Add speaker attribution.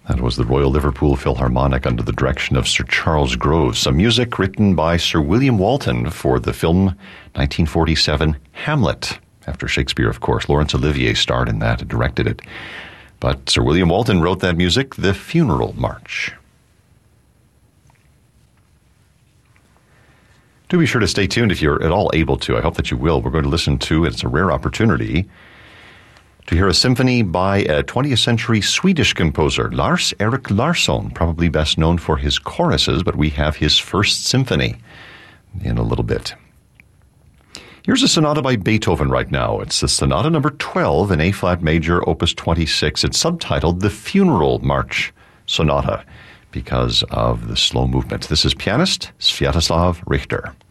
Speaker 1: That was the Royal Liverpool Philharmonic under the direction of Sir Charles Groves. Some music written by Sir William Walton for the film 1947 Hamlet. After Shakespeare, of course. Laurence Olivier starred in that and directed it. But Sir William Walton wrote that music, The Funeral March. Do be sure to stay tuned if you're at all able to. I hope that you will. We're going to listen to, it's a rare opportunity, to hear a symphony by a 20th century Swedish composer, Lars-Erik Larsson, probably best known for his choruses, but we have his first symphony in a little bit. Here's a sonata by Beethoven right now. It's the Sonata number 12 in A-flat major, opus 26. It's subtitled The Funeral March Sonata because of the slow movement. This is pianist Sviatoslav Richter.